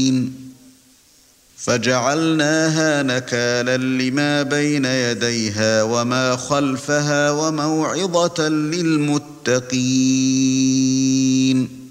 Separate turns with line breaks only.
فجعلناها نكالا لما بين يديها وما خلفها وموعظة للمتقين